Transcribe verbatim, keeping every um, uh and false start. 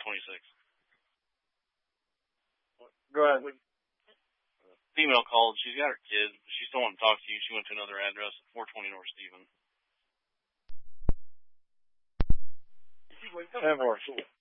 twenty-six. Go ahead. Female called. She's got her kid. She still wanted to talk to you. She went to another address at four twenty North Stephen. ten four.